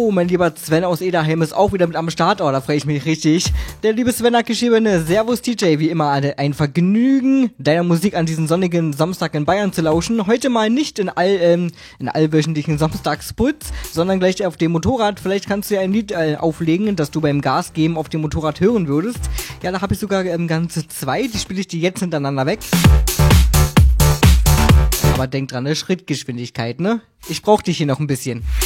Oh, mein lieber Sven aus Ederheim ist auch wieder mit am Start. Oh, da freue ich mich richtig. Der liebe Sven hat geschrieben, Servus DJ, wie immer ein Vergnügen, deiner Musik an diesem sonnigen Samstag in Bayern zu lauschen. Heute mal nicht in allwöchentlichen Samstagsputz, sondern gleich auf dem Motorrad. Vielleicht kannst du ja ein Lied auflegen, das du beim Gas geben auf dem Motorrad hören würdest. Ja, da habe ich sogar ganze 2, die spiele ich dir jetzt hintereinander weg. Aber denk dran, Schrittgeschwindigkeit, ne? Ich brauch dich hier noch ein bisschen.